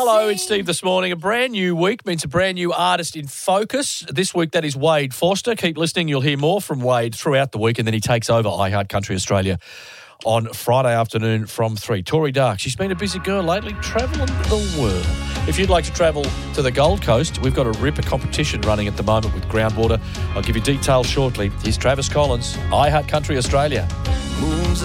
Hello, it's Steve this morning. A brand new week means a brand new artist in focus. This week, that is Wade Foster. Keep listening. You'll hear more from Wade throughout the week, and then he takes over iHeart Country Australia on Friday afternoon from 3. Tori Dark, she's been a busy girl lately, travelling the world. If you'd like to travel to the Gold Coast, we've got a ripper competition running at the moment with Groundwater. I'll give you details shortly. Here's Travis Collins, iHeart Country Australia. Moons